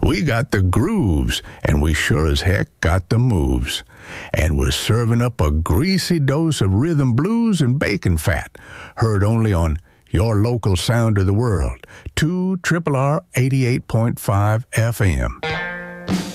We got the grooves, and we sure as heck got the moves. And we're serving up a greasy dose of rhythm blues and bacon fat, heard only on your local sound of the world, 2 R R 88.5 FM.